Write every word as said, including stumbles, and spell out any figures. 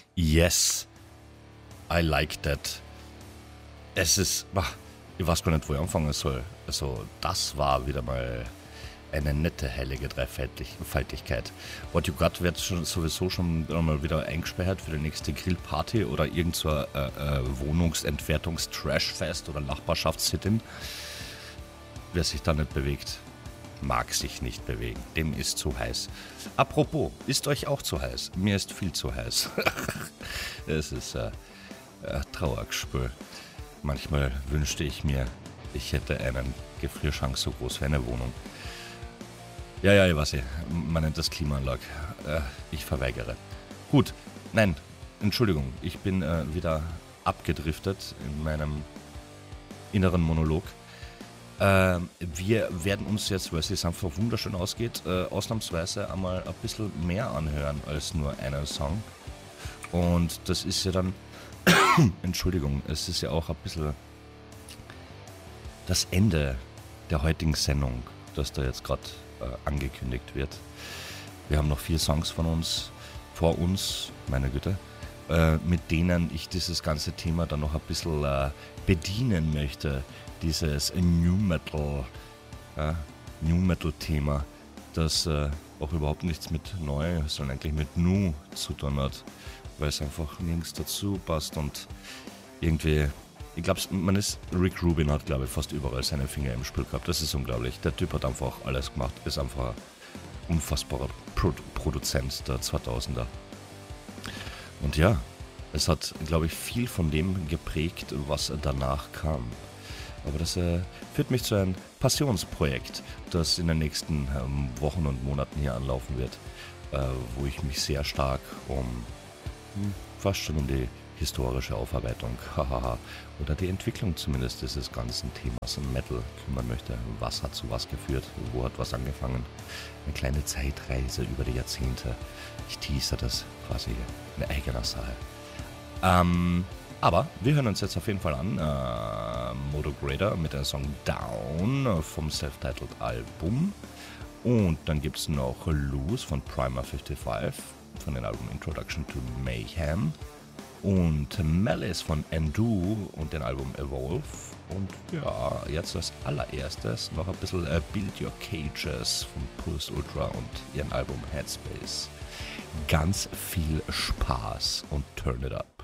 Yes, I like that. Es ist, ach, ich weiß gar nicht, wo ich anfangen soll. Also, das war wieder mal eine nette, heilige Dreifaltigkeit. What You Got wird schon, sowieso schon mal wieder eingespeichert für die nächste Grillparty oder irgend so ein äh, äh, Wohnungsentwertungs-Trashfest oder Nachbarschafts-Sit-In. Wer sich da nicht bewegt, mag sich nicht bewegen. Dem ist zu heiß. Apropos, ist euch auch zu heiß? Mir ist viel zu heiß. Es ist äh, ein Trauergespür. Manchmal wünschte ich mir, ich hätte einen Gefrierschrank so groß wie eine Wohnung. Ja, ja, ich weiß nicht. Man nennt das Klimaanlage. Äh, ich verweigere. Gut, nein, Entschuldigung. Ich bin äh, wieder abgedriftet in meinem inneren Monolog. Äh, wir werden uns jetzt, weil es jetzt einfach wunderschön ausgeht, äh, ausnahmsweise einmal ein bisschen mehr anhören als nur einen Song. Und das ist ja dann, Entschuldigung, es ist ja auch ein bisschen das Ende der heutigen Sendung, das da jetzt gerade äh, angekündigt wird. Wir haben noch vier Songs von uns, vor uns, meine Güte, äh, mit denen ich dieses ganze Thema dann noch ein bisschen äh, bedienen möchte. Dieses New Metal, äh, New Metal Thema, das äh, auch überhaupt nichts mit neu, sondern eigentlich mit Nu zu tun hat, weil es einfach nirgends dazu passt und irgendwie, ich glaube, man ist, Rick Rubin hat, glaube ich, fast überall seine Finger im Spiel gehabt. Das ist unglaublich. Der Typ hat einfach alles gemacht, ist einfach ein unfassbarer Pro- Produzent der zweitausender. Und ja, es hat, glaube ich, viel von dem geprägt, was danach kam. Aber das äh, führt mich zu einem Passionsprojekt, das in den nächsten ähm, Wochen und Monaten hier anlaufen wird, äh, wo ich mich sehr stark um, hm, fast schon um die historische Aufarbeitung, hahaha, oder die Entwicklung zumindest dieses ganzen Themas im Metal kümmern möchte. Was hat zu was geführt? Wo hat was angefangen? Eine kleine Zeitreise über die Jahrzehnte. Ich teaser das quasi in eigener Sache. Ähm, aber wir hören uns jetzt auf jeden Fall an äh, Motograder mit dem Song Down vom Self-Titled Album. Und dann gibt es noch Loose von Primer fünfundfünfzig von dem Album Introduction to Mayhem. Und Malice von Endu und dem Album Evolve. Und ja, jetzt als allererstes noch ein bisschen äh, Build Your Cages von Pulse Ultra und ihrem Album Headspace. Ganz viel Spaß und turn it up.